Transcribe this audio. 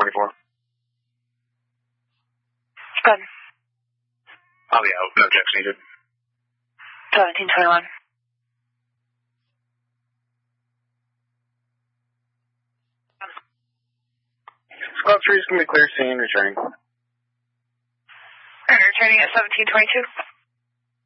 1724. Good. I'll be out. No checks needed. 1721. Squad 3 is going to be clear, scene, returning. Returning at 1722.